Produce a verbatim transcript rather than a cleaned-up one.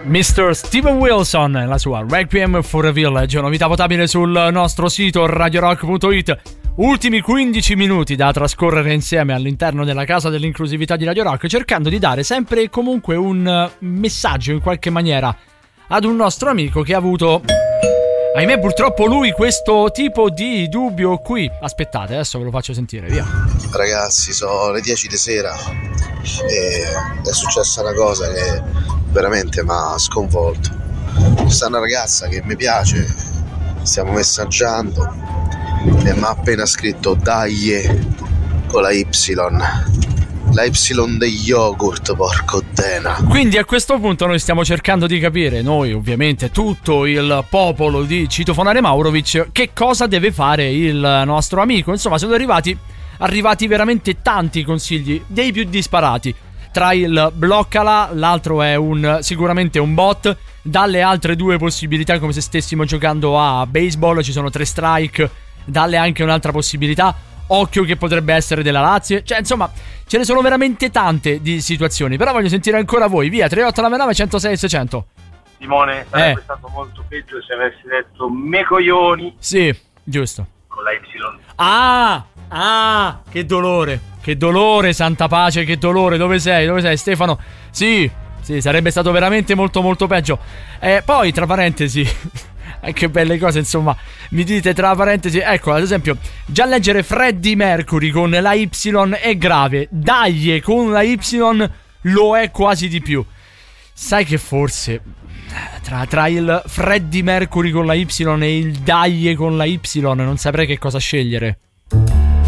mister Steven Wilson, la sua Requiem for a Village, novità votabile sul nostro sito radio rock punto it. Ultimi quindici minuti da trascorrere insieme all'interno della casa dell'inclusività di Radio Rock, cercando di dare sempre e comunque un messaggio in qualche maniera ad un nostro amico che ha avuto, ahimè purtroppo lui, questo tipo di dubbio qui. Aspettate, adesso ve lo faccio sentire, via. Ragazzi, sono le dieci di sera e è successa una cosa che veramente mi ha sconvolto. C'è una ragazza che mi piace, stiamo messaggiando e mi ha appena scritto dai con la Y, la Y degli yogurt, porco dena. Quindi a questo punto noi stiamo cercando di capire, noi ovviamente tutto il popolo di Citofonare Maurovic, che cosa deve fare il nostro amico. Insomma, sono arrivati arrivati veramente tanti consigli, dei più disparati. Tra il bloccala, l'altro è un sicuramente un bot, dalle altre due possibilità come se stessimo giocando a baseball, ci sono tre strike, dalle anche un'altra possibilità, occhio che potrebbe essere della Lazio, cioè insomma ce ne sono veramente tante di situazioni. Però voglio sentire ancora voi, via tre otto nove nove uno zero sei sei zero zero. Simone, sarebbe eh. stato molto peggio se avessi detto me coglioni. Sì, giusto. Con la Y. Ah, ah, che dolore, che dolore, santa pace, che dolore. Dove sei, dove sei Stefano? Sì, sì, sarebbe stato veramente molto molto peggio. Eh, poi tra parentesi che belle cose, insomma, mi dite tra parentesi, ecco, ad esempio, già leggere Freddie Mercury con la Y è grave, Daglie con la Y lo è quasi di più. Sai che forse tra, tra il Freddie Mercury con la Y e il Daglie con la Y non saprei che cosa scegliere.